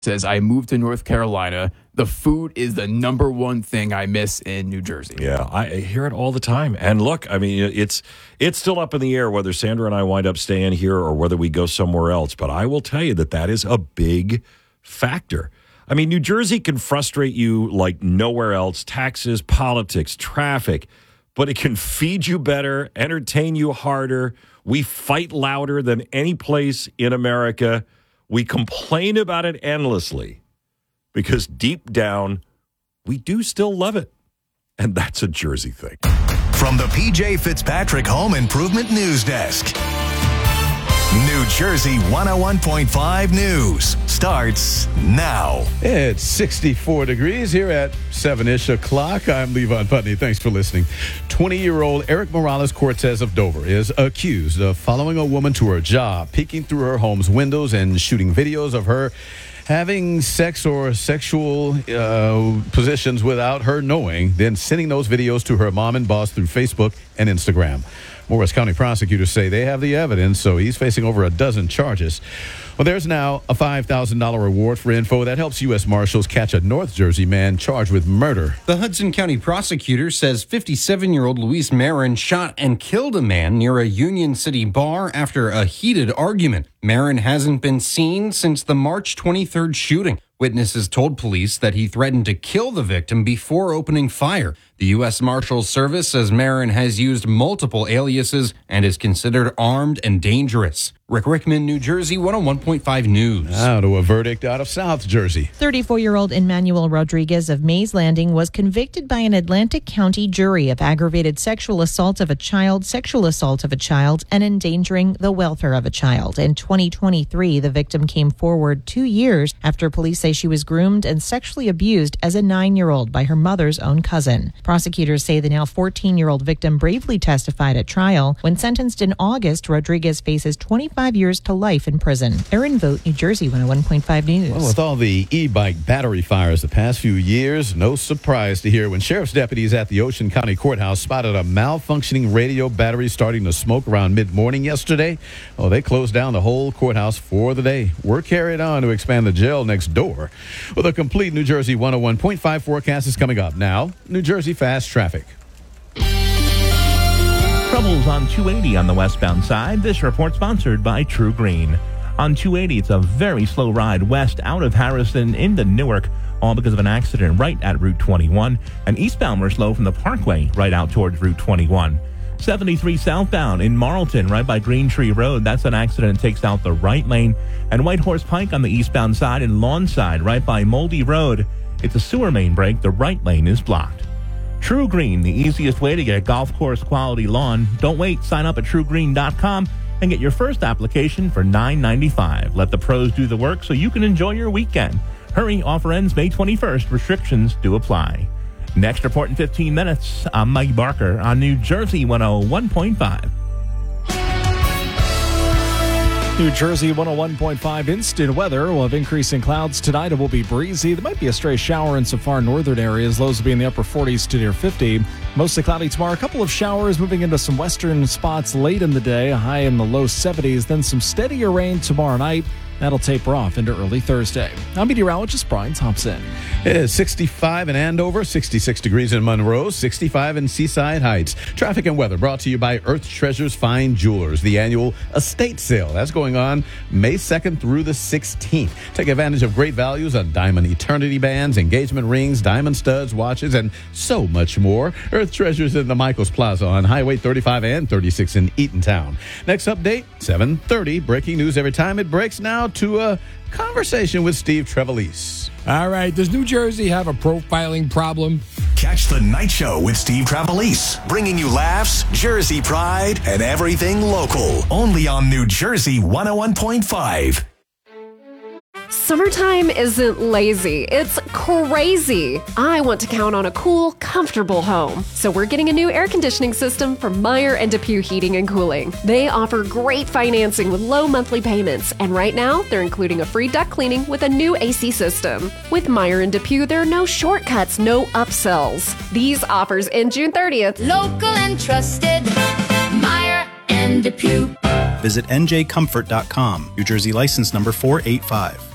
says, I moved to North Carolina. The food is the number one thing I miss in New Jersey. Yeah, I hear it all the time. And look, I mean, it's still up in the air whether Sandra and I wind up staying here or whether we go somewhere else. But I will tell you that is a big factor. I mean, New Jersey can frustrate you like nowhere else. Taxes, politics, traffic. But it can feed you better, entertain you harder. We fight louder than any place in America. We complain about it endlessly because deep down, we do still love it. And that's a Jersey thing. From the PJ Fitzpatrick Home Improvement News Desk, New Jersey 101.5 News starts now. It's 64 degrees here at 7-ish o'clock. I'm Levon Putney. Thanks for listening. 20-year-old Eric Morales Cortez of Dover is accused of following a woman to her job, peeking through her home's windows and shooting videos of her having sex or sexual positions without her knowing, then sending those videos to her mom and boss through Facebook and Instagram. Morris County prosecutors say they have the evidence, so he's facing over a dozen charges. Well, there's now a $5,000 reward for info that helps U.S. Marshals catch a North Jersey man charged with murder. The Hudson County prosecutor says 57-year-old Luis Marin shot and killed a man near a Union City bar after a heated argument. Marin hasn't been seen since the March 23rd shooting. Witnesses told police that he threatened to kill the victim before opening fire. The U.S. Marshals Service says Marin has used multiple aliases and is considered armed and dangerous. Rick Rickman, New Jersey, 101.5 News. Now to a verdict out of South Jersey. 34-year-old Emmanuel Rodriguez of Mays Landing was convicted by an Atlantic County jury of aggravated sexual assault of a child, and endangering the welfare of a child. In 2023, the victim came forward 2 years after police say she was groomed and sexually abused as a 9-year-old by her mother's own cousin. Prosecutors say the now 14-year-old victim bravely testified at trial. When sentenced in August, Rodriguez faces 25 years to life in prison. Erin Vogt, New Jersey, 101.5 News. Well, with all the e-bike battery fires the past few years, no surprise to hear when sheriff's deputies at the Ocean County Courthouse spotted a malfunctioning radio battery starting to smoke around mid-morning yesterday. Oh, they closed down the whole courthouse for the day. Work carried on to expand the jail next door. Well, the complete New Jersey 101.5 forecast is coming up now. New Jersey fast traffic. Troubles on 280 on the westbound side. This report sponsored by True Green. On 280, it's a very slow ride west out of Harrison into Newark, all because of an accident right at Route 21. And eastbound, we're slow from the Parkway right out towards Route 21. 73 southbound in Marlton, right by Green Tree Road. That's an accident that takes out the right lane. And White Horse Pike on the eastbound side and Lawnside, right by Moldy Road. It's a sewer main break. The right lane is blocked. True Green, the easiest way to get a golf course quality lawn. Don't wait. Sign up at truegreen.com and get your first application for $9.95. Let the pros do the work so you can enjoy your weekend. Hurry, offer ends May 21st. Restrictions do apply. Next report in 15 minutes. I'm Mike Barker on New Jersey 101.5. New Jersey 101.5 instant weather. We'll have increasing clouds tonight. It will be breezy. There might be a stray shower in some far northern areas. Lows will be in the upper 40s to near 50. Mostly cloudy tomorrow. A couple of showers moving into some western spots late in the day. A high in the low 70s. Then some steadier rain tomorrow night. That'll taper off into early Thursday. I'm meteorologist Brian Thompson. It is 65 in Andover, 66 degrees in Monroe, 65 in Seaside Heights. Traffic and weather brought to you by Earth Treasures Fine Jewelers, the annual estate sale. That's going on May 2nd through the 16th. Take advantage of great values on diamond eternity bands, engagement rings, diamond studs, watches, and so much more. Earth Treasures in the Michaels Plaza on Highway 35 and 36 in Eatontown. Next update, 7:30. Breaking news every time it breaks now to a conversation with Steve Trevelise. All right, does New Jersey have a profiling problem? Catch the Night Show with Steve Trevelise, bringing you laughs, Jersey pride, and everything local. Only on New Jersey 101.5. Summertime isn't lazy, it's crazy. I want to count on a cool, comfortable home. So we're getting a new air conditioning system from Meyer and DePuy Heating and Cooling. They offer great financing with low monthly payments, and right now they're including a free duct cleaning with a new AC system. With Meyer and DePuy, there are no shortcuts, no upsells. These offers end June 30th. Local and trusted, Meyer and DePuy. Visit njcomfort.com. New Jersey license number 485.